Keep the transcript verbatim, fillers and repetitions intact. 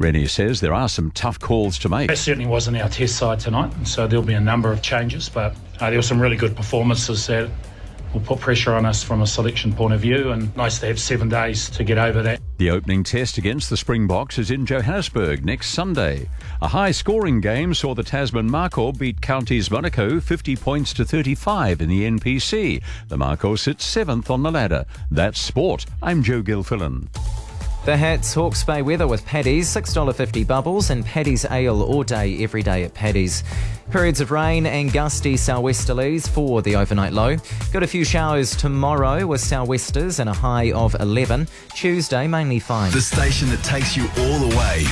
Rennie says there are some tough calls to make. That certainly wasn't our test side tonight, so there'll be a number of changes, but uh, there were some really good performances that will put pressure on us from a selection point of view, and nice to have seven days to get over that. The opening test against the Springboks is in Johannesburg next Sunday. A high-scoring game saw the Tasman Mako beat Counties Monaco fifty points to thirty-five in the N P C. The Mako sits seventh on the ladder. That's sport. I'm Joe Gilfillan. The Hats Hawke's Bay weather with Paddy's, six dollars fifty bubbles and Paddy's Ale all day, every day at Paddy's. Periods of rain and gusty sou'westerlies for the overnight low. Got a few showers tomorrow with sou'westers and a high of eleven. Tuesday, mainly fine. The station that takes you all the way.